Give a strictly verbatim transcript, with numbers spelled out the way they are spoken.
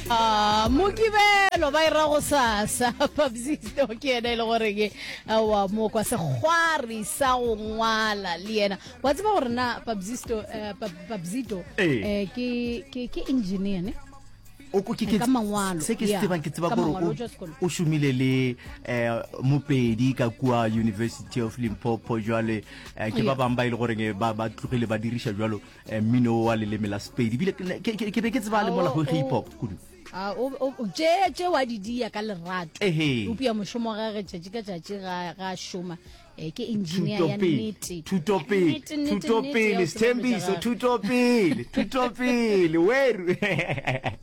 Ah, mokibelo ba ira go sasa Papzisto ke ena ile gore ke wa mo kwa se khwari sa go ngwala le yena wa tseba gore na Papzisto Papzito eh ke ke ke engineer ne o ko ke ke se ke tsebang ke tseba gore o shumile le eh mopedi ka kwa University of Limpopo jwale ke ba bang ba ile gore ba ba tlogile ba dirisha jwalo mino wa le le mela spedi bile ke ke ke tseba le mola go hip hop kudu ah o o je je wa didia ka lerato o pia moshomo ga re tšatši ka tšatši ga ga shoma eh ke engineer ya nnete tutopile tutopile stembiso tutopile tutopile weru